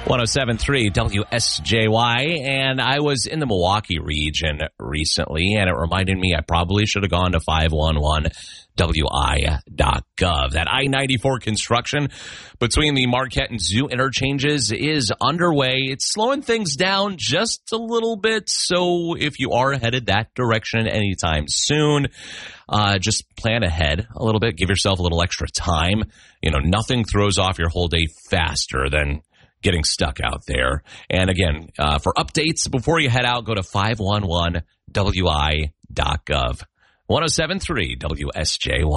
107.3 WSJY, and I was in the Milwaukee region recently, and it reminded me I probably should have gone to 511wi.gov. That I-94 construction between the Marquette and Zoo interchanges is underway. It's slowing things down just a little bit, so if you are headed that direction anytime soon, just plan ahead a little bit. Give yourself a little extra time. You know, nothing throws off your whole day faster than getting stuck out there. And again, for updates before you head out, go to 511wi.gov. 107.3 WSJY.